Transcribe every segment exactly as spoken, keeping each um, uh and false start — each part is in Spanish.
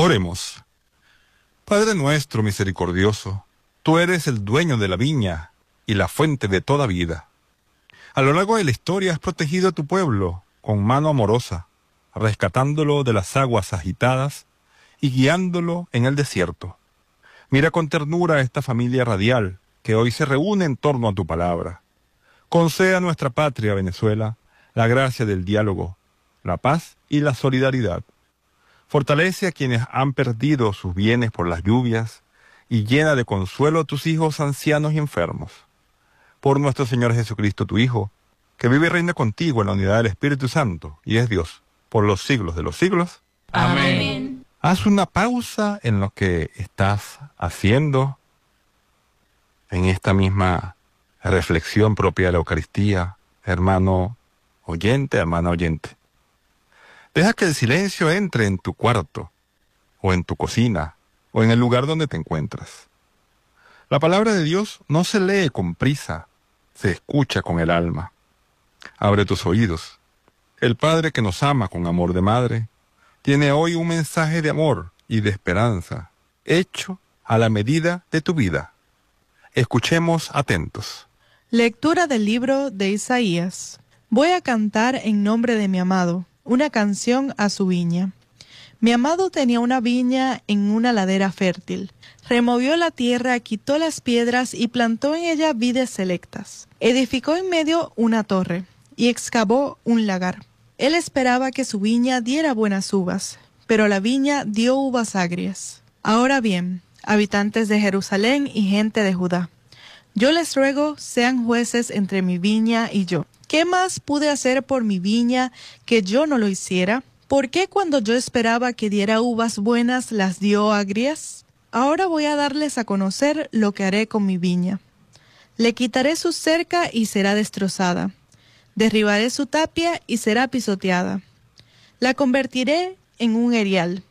Oremos. Padre nuestro misericordioso, tú eres el dueño de la viña y la fuente de toda vida. A lo largo de la historia has protegido a tu pueblo con mano amorosa, rescatándolo de las aguas agitadas y guiándolo en el desierto. Mira con ternura a esta familia radial que hoy se reúne en torno a tu palabra. Concede a nuestra patria, Venezuela, la gracia del diálogo, la paz y la solidaridad. Fortalece a quienes han perdido sus bienes por las lluvias y llena de consuelo a tus hijos ancianos y enfermos. Por nuestro Señor Jesucristo, tu Hijo, que vive y reina contigo en la unidad del Espíritu Santo y es Dios, por los siglos de los siglos. Amén. Haz una pausa en lo que estás haciendo, en esta misma reflexión propia de la Eucaristía, hermano oyente, hermana oyente. Deja que el silencio entre en tu cuarto, o en tu cocina, o en el lugar donde te encuentras. La palabra de Dios no se lee con prisa, se escucha con el alma. Abre tus oídos. El Padre que nos ama con amor de madre, tiene hoy un mensaje de amor y de esperanza, hecho a la medida de tu vida. Escuchemos atentos. Lectura del libro de Isaías. Voy a cantar en nombre de mi amado, una canción a su viña. Mi amado tenía una viña en una ladera fértil. Removió la tierra, quitó las piedras y plantó en ella vides selectas. Edificó en medio una torre y excavó un lagar. Él esperaba que su viña diera buenas uvas, pero la viña dio uvas agrias. Ahora bien, habitantes de Jerusalén y gente de Judá, yo les ruego sean jueces entre mi viña y yo. ¿Qué más pude hacer por mi viña que yo no lo hiciera? ¿Por qué cuando yo esperaba que diera uvas buenas las dio agrias? Ahora voy a darles a conocer lo que haré con mi viña. Le quitaré su cerca y será destrozada. Derribaré su tapia y será pisoteada. La convertiré en un erial.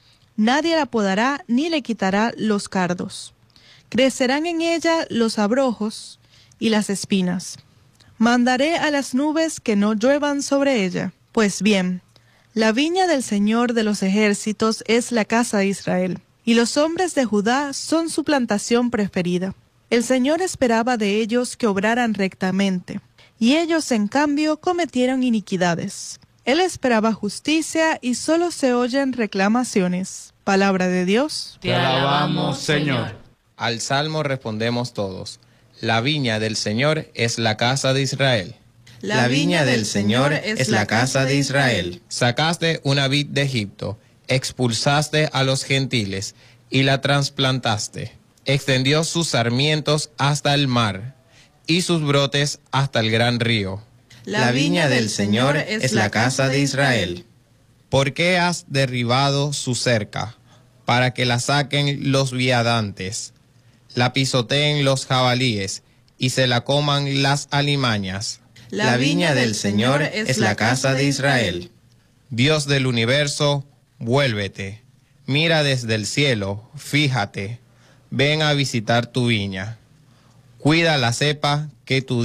Nadie la podará ni le quitará los cardos. Crecerán en ella los abrojos y las espinas. Mandaré a las nubes que no lluevan sobre ella. Pues bien, la viña del Señor de los ejércitos es la casa de Israel, y los hombres de Judá son su plantación preferida. El Señor esperaba de ellos que obraran rectamente, y ellos en cambio cometieron iniquidades. Él esperaba justicia y solo se oyen reclamaciones. Palabra de Dios. Te alabamos, Señor. Al salmo respondemos todos. La viña del Señor es la casa de Israel. La viña del Señor es la casa de Israel. Sacaste una vid de Egipto, expulsaste a los gentiles y la trasplantaste. Extendió sus sarmientos hasta el mar y sus brotes hasta el gran río. La viña del Señor es la casa de Israel. ¿Por qué has derribado su cerca? Para que la saquen los viandantes, la pisoteen los jabalíes y se la coman las alimañas. La viña del Señor es la casa de Israel. Dios del universo, vuélvete. Mira desde el cielo, fíjate. Ven a visitar tu viña. Cuida la cepa que tu